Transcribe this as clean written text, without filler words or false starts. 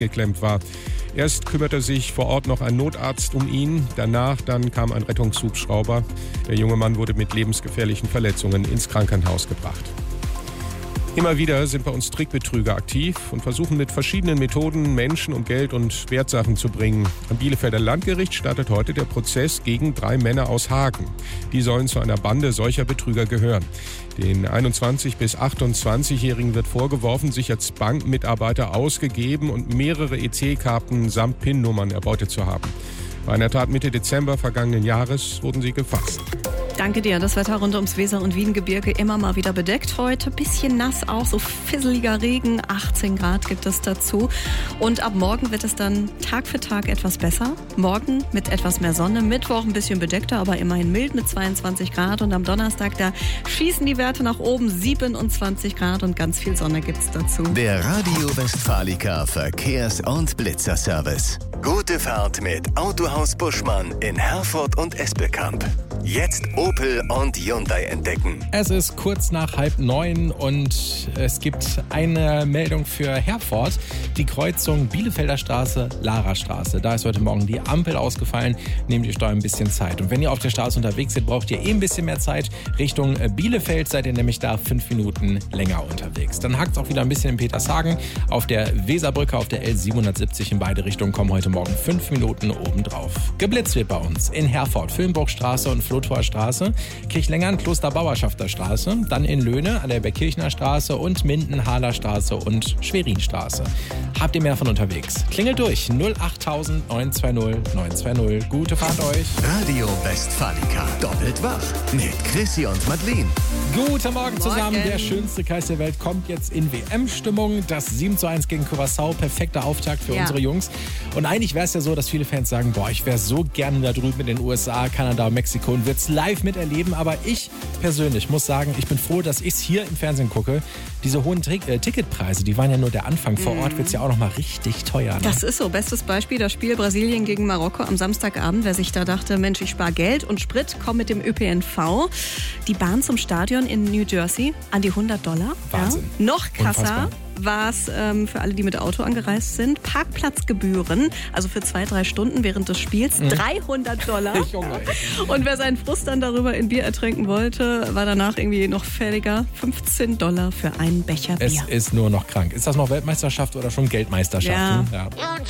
geklemmt war. Erst kümmerte sich vor Ort noch ein Notarzt um ihn, danach dann kam ein Rettungshubschrauber. Der junge Mann wurde mit lebensgefährlichen Verletzungen ins Krankenhaus gebracht. Immer wieder sind bei uns Trickbetrüger aktiv und versuchen mit verschiedenen Methoden Menschen um Geld und Wertsachen zu bringen. Am Bielefelder Landgericht startet heute der Prozess gegen 3 Männer aus Hagen. Die sollen zu einer Bande solcher Betrüger gehören. Den 21- bis 28-Jährigen wird vorgeworfen, sich als Bankmitarbeiter ausgegeben und mehrere EC-Karten samt PIN-Nummern erbeutet zu haben. Bei einer Tat Mitte Dezember vergangenen Jahres wurden sie gefasst. Danke dir. Das Wetter rund ums Weser- und Wiengebirge immer mal wieder bedeckt heute. Bisschen nass auch, so fisseliger Regen. 18 Grad gibt es dazu. Und ab morgen wird es dann Tag für Tag etwas besser. Morgen mit etwas mehr Sonne. Mittwoch ein bisschen bedeckter, aber immerhin mild mit 22 Grad. Und am Donnerstag, da schießen die Werte nach oben. 27 Grad und ganz viel Sonne gibt's dazu. Der Radio Westfalica Verkehrs- und Blitzerservice. Gute Fahrt mit Autohaus Buschmann in Herford und Espelkamp. Jetzt Opel und Hyundai entdecken. Es ist kurz nach 8:30 und es gibt eine Meldung für Herford. Die Kreuzung Bielefelder Straße, Lara Straße. Da ist heute Morgen die Ampel ausgefallen. Nehmt ihr Steuer ein bisschen Zeit. Und wenn ihr auf der Straße unterwegs seid, braucht ihr ein bisschen mehr Zeit. Richtung Bielefeld seid ihr nämlich da 5 Minuten länger unterwegs. Dann hakt es auch wieder ein bisschen in Petershagen. Auf der Weserbrücke, auf der L770 in beide Richtungen kommen heute Morgen 5 Minuten obendrauf. Geblitzt wird bei uns in Herford, Füllenburgstraße und Flotower Straße, Kirchlengern, Klosterbauerschafter Straße, dann in Löhne an der Bergkirchner Straße und Minden, Hahler Straße und Schwerin-Straße. Habt ihr mehr von unterwegs? Klingelt durch 08000 920 920. Gute Fahrt euch. Radio Westfalica. Doppelt wach mit Chrissy und Madeleine. Guten Morgen zusammen. Der schönste Kreis der Welt kommt jetzt in WM-Stimmung. Das 7:1 gegen Curaçao. Perfekter Auftakt für unsere Jungs. Und eigentlich wäre es ja so, dass viele Fans sagen, boah, ich wäre so gerne da drüben in den USA, Kanada und Mexiko und würde es live miterleben. Aber ich persönlich muss sagen, ich bin froh, dass ich es hier im Fernsehen gucke. Diese hohen Ticketpreise, die waren ja nur der Anfang. Vor Ort wird es ja auch noch mal richtig teuer. Ne? Das ist so. Bestes Beispiel, das Spiel Brasilien gegen Marokko am Samstagabend. Wer sich da dachte, Mensch, ich spare Geld und Sprit, komm mit dem ÖPNV. Die Bahn zum Stadion in New Jersey an die $100. Wahnsinn. Ja. Noch krasser. Unfassbar. War es für alle, die mit Auto angereist sind. Parkplatzgebühren, also für 2-3 Stunden während des Spiels, $300. Und wer seinen Frust dann darüber in Bier ertränken wollte, war danach irgendwie noch fälliger. $15 für einen Becher Bier. Es ist nur noch krank. Ist das noch Weltmeisterschaft oder schon Geldmeisterschaft? Ja. Und